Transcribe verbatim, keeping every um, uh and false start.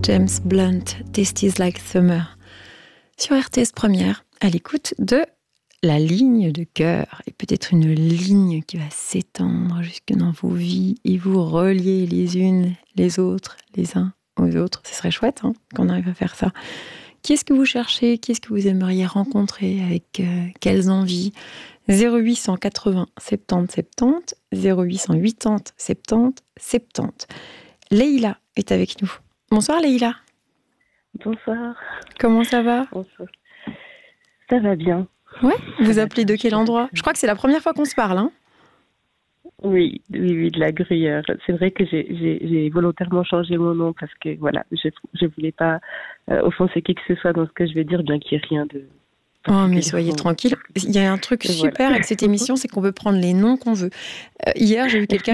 James Blunt, Tastes Like Summer. Sur R T S Première, à l'écoute de la ligne de cœur. Et peut-être une ligne qui va s'étendre jusque dans vos vies et vous relier les unes, les autres, les uns aux autres. Ce serait chouette hein, qu'on arrive à faire ça. Qui est-ce que vous cherchez? Qui est-ce que vous aimeriez rencontrer? Avec euh, quelles envies? zéro huit cent quatre-vingts soixante-dix soixante-dix, zéro huit cent quatre-vingts soixante-dix soixante-dix. Leïla est avec nous. Bonsoir Leïla. Bonsoir. Comment ça va? Bonsoir. Ça va bien. Ouais. Vous appelez de quel endroit? Je crois que c'est la première fois qu'on se parle, hein? Oui, oui, oui, de la Gruyère. C'est vrai que j'ai, j'ai, j'ai volontairement changé mon nom parce que voilà, je je voulais pas euh, offenser qui que ce soit dans ce que je vais dire, bien qu'il n'y ait rien de. Oh, mais soyez tranquille. Il y a un truc Et super voilà. avec cette émission, c'est qu'on peut prendre les noms qu'on veut. Euh, hier, j'ai eu quelqu'un